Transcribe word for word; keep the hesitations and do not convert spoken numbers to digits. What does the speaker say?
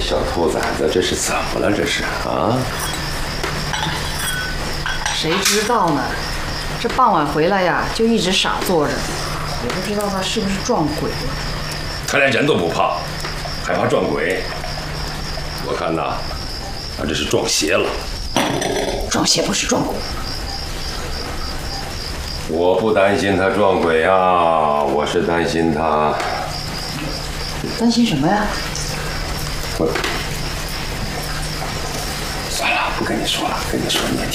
小兔崽子，这是怎么了？这是啊？ 谁知道呢？这傍晚回来呀，就一直傻坐着，也不知道他是不是撞鬼了。 他连人都不怕，还怕撞鬼？我看呐，他这是撞邪了。 撞邪不是撞鬼。 我不担心他撞鬼啊，我是担心他。 担心什么呀？ 我算了，不跟你说了，跟你说你也听。